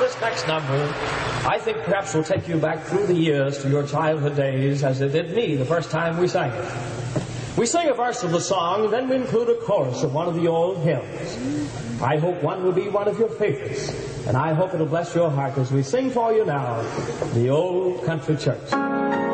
this next number, I think perhaps will take you back through the years to your childhood days as it did me the first time we sang it. We sing a verse of the song, then we include a chorus of one of the old hymns. I hope one will be one of your favorites, and I hope it'll bless your heart as we sing for you now, The Old Country Church.